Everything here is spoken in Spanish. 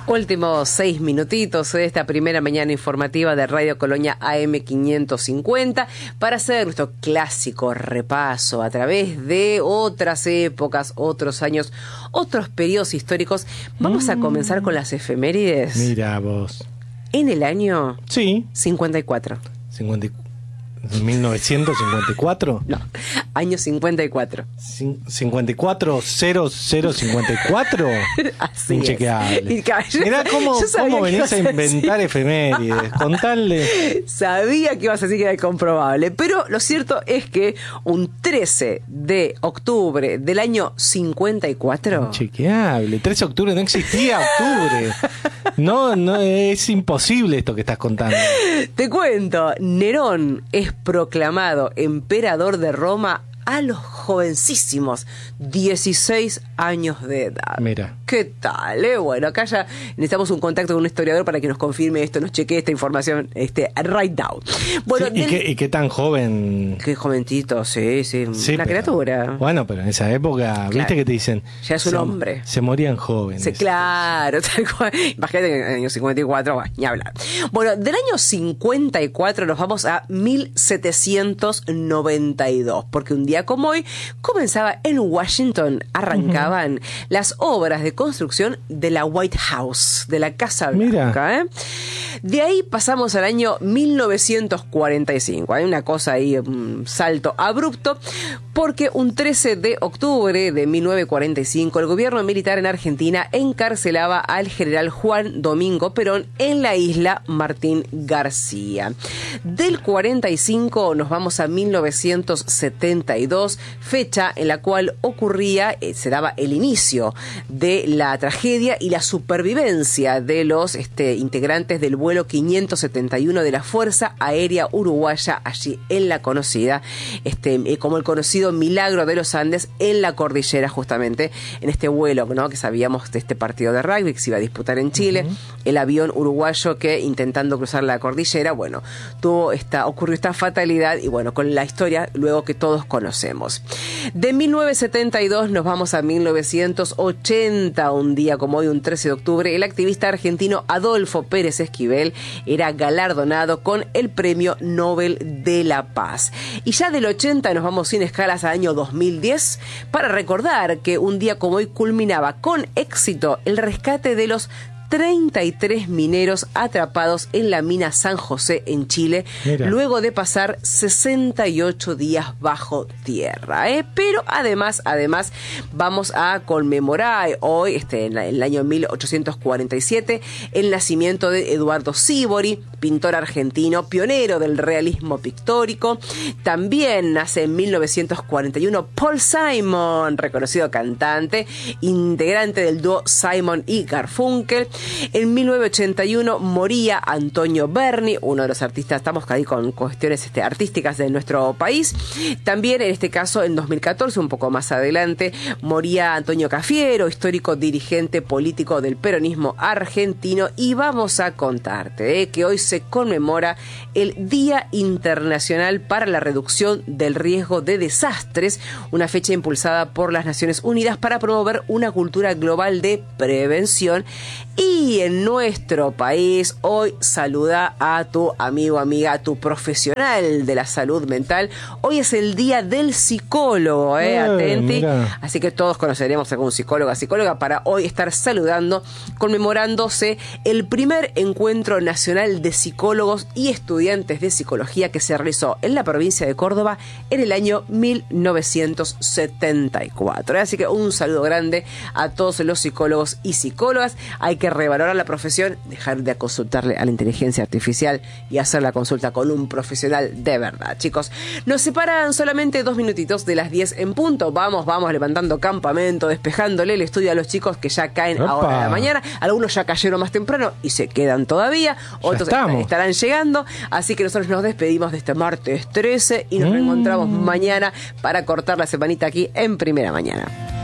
Últimos 6 minutitos de esta primera mañana informativa de Radio Colonia AM550 para hacer nuestro clásico repaso a través de otras épocas, otros años, otros periodos históricos. Vamos a comenzar con las efemérides. Mira vos. En el año Sí. 54. 1954. No, año 54. 540054. Así Inchequeable. es. Y Mirá cómo venís a inventar efemérides. Contarle. Sabía que ibas a decir que era incomprobable, pero lo cierto es que un 13 de octubre del año 54... Inchequeable. 13 de octubre, no existía octubre. No, es imposible esto que estás contando. Te cuento, Nerón es proclamado emperador de Roma a los jovencísimos 16 años de edad. Mira. ¿Qué tal? Bueno, acá ya necesitamos un contacto con un historiador para que nos confirme esto, nos chequee esta información right now. Bueno, Sí, ¿y qué tan joven? Qué jovencito, sí, una criatura. Bueno, pero en esa época, Claro. ¿viste que te dicen? Ya es un hombre. Se morían jóvenes. Sí, claro, tal cual. Imagínate que en el año 54, bueno, ni hablar. Bueno, del año 54 nos vamos a 1792, porque un día como hoy comenzaba en Washington, arrancaban las obras de construcción de la White House, de la Casa Blanca. De ahí pasamos al año 1945. Hay una cosa ahí, un salto abrupto, porque un 13 de octubre de 1945 el gobierno militar en Argentina encarcelaba al general Juan Domingo Perón en la isla Martín García. Del 45 nos vamos a 1972, fecha en la cual ocurría, se daba el inicio de la tragedia y la supervivencia de los integrantes del vuelo 571 de la Fuerza Aérea Uruguaya, allí en la conocida, como el conocido Milagro de los Andes, en la cordillera, justamente, en este vuelo, ¿no?, que sabíamos de este partido de rugby que se iba a disputar en Chile. El avión uruguayo que, intentando cruzar la cordillera, bueno, ocurrió esta fatalidad y bueno, con la historia luego que todos conocemos. De 1972 nos vamos a 1980, un día como hoy, un 13 de octubre, el activista argentino Adolfo Pérez Esquivel era galardonado con el Premio Nobel de la Paz. Y ya del 80 nos vamos sin escalas al año 2010 para recordar que un día como hoy culminaba con éxito el rescate de los 33 mineros atrapados en la mina San José en Chile. Mira. Luego de pasar 68 días bajo tierra. Pero además vamos a conmemorar hoy, en el año 1847, el nacimiento de Eduardo Sívori, pintor argentino, pionero del realismo pictórico. También nace en 1941 Paul Simon, reconocido cantante, integrante del dúo Simon y Garfunkel. En 1981 moría Antonio Berni, uno de los artistas, estamos ahí con cuestiones artísticas de nuestro país. También en este caso, en 2014, un poco más adelante, moría Antonio Cafiero, histórico dirigente político del peronismo argentino. Y vamos a contarte que hoy se conmemora el Día Internacional para la Reducción del Riesgo de Desastres, una fecha impulsada por las Naciones Unidas para promover una cultura global de prevención. Y en nuestro país, hoy saluda a tu amigo, amiga, a tu profesional de la salud mental. Hoy es el día del psicólogo, atenti. Mira. Así que todos conoceremos a algún psicólogo, psicóloga, para hoy estar saludando, conmemorándose el primer encuentro nacional de psicólogos y estudiantes de psicología que se realizó en la provincia de Córdoba en el año 1974. Así que un saludo grande a todos los psicólogos y psicólogas. Hay que revalorar la profesión, dejar de consultarle a la inteligencia artificial y hacer la consulta con un profesional de verdad. Chicos, nos separan solamente 2 minutitos de las 10 en punto. Vamos levantando campamento, despejándole el estudio a los chicos que ya caen ahora de la mañana. Algunos ya cayeron más temprano y se quedan todavía. Otros estarán llegando. Así que nosotros nos despedimos de este martes 13 y nos reencontramos mañana para cortar la semanita aquí en Primera Mañana.